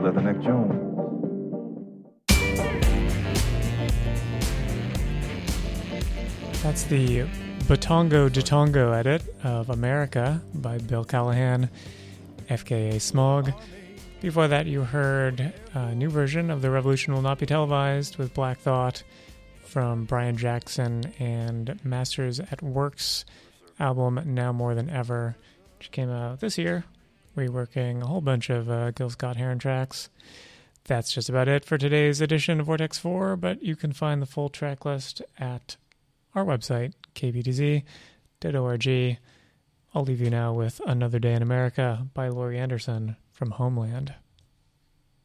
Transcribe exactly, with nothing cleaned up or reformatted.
Leatherneck Jones. That's the Batongo Ditongo edit of America by Bill Callahan, F K A Smog. Before that, you heard a new version of The Revolution Will Not Be Televised with Black Thought from Brian Jackson and Masters at Work's album Now More Than Ever, which came out this year, reworking a whole bunch of uh, Gil Scott-Heron tracks. That's just about it for today's edition of Vortex four, but you can find the full track list at our website, k b d z dot org. I'll leave you now with Another Day in America by Laurie Anderson from Homeland.